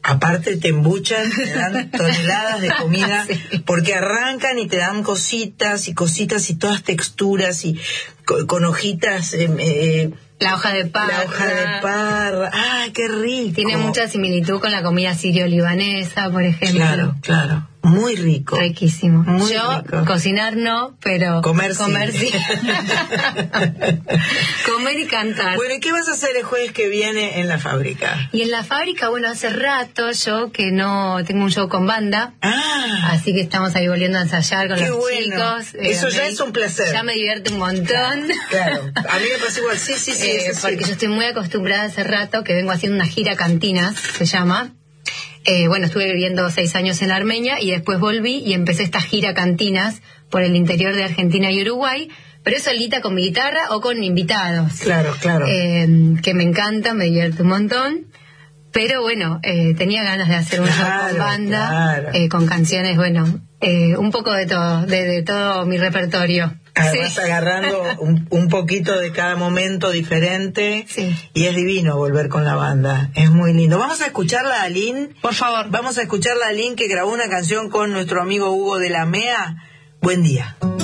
aparte te embuchan, te dan toneladas de comida, sí, porque arrancan y te dan cositas y todas texturas y con hojitas. La hoja de parra. La hoja de parra. ¡Ah, qué rico! Tiene mucha similitud con la comida sirio-libanesa, por ejemplo. Claro, claro. Muy rico. Riquísimo. Muy Yo, rico. Cocinar no, pero comer sí. Comer y cantar. Bueno, ¿y qué vas a hacer el jueves que viene en la fábrica? Y en la fábrica, bueno, hace rato yo que no tengo un show con banda. Así que estamos ahí volviendo a ensayar con los chicos. Eso ya es un placer. Ya me divierte un montón. Claro. A mí me pasa igual, sí. Porque yo estoy muy acostumbrada hace rato que vengo haciendo una gira cantinas, se llama. Bueno, estuve viviendo 6 años en Armenia y después volví y empecé esta gira cantinas por el interior de Argentina y Uruguay, pero es solita con mi guitarra o con invitados. Claro. Que me encanta, me divierte un montón. Pero bueno, tenía ganas de hacer un show con banda, con canciones, bueno, un poco de todo, de todo mi repertorio. Además, sí, agarrando un poquito de cada momento diferente. Sí. Y es divino volver con la banda. Es muy lindo. Vamos a escucharla a Aline. Por favor. Vamos a escucharla a Aline, que grabó una canción con nuestro amigo Hugo de la MEA. Buen día.